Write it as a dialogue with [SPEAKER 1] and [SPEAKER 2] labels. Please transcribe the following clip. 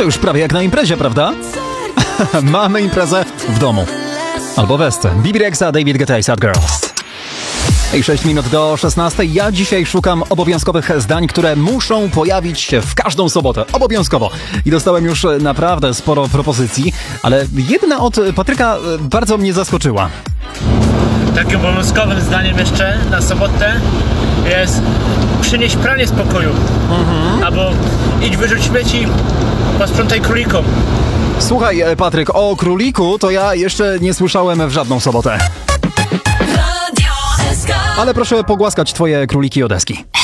[SPEAKER 1] to już prawie jak na imprezie, prawda? Mamy imprezę w domu. Albo westę. Bibi Rexha, David Guetta i Sad Girls. I 6 minut do 16. Ja dzisiaj szukam obowiązkowych zdań, które muszą pojawić się w każdą sobotę. Obowiązkowo. I dostałem już naprawdę sporo propozycji, ale jedna od Patryka bardzo mnie zaskoczyła.
[SPEAKER 2] Takim obowiązkowym zdaniem jeszcze na sobotę jest przynieść pranie z pokoju. Albo idź wyrzuć śmieci, posprzątaj królikom.
[SPEAKER 1] Słuchaj, Patryk, o króliku to ja jeszcze nie słyszałem w żadną sobotę. Ale proszę pogłaskać twoje króliki o deski.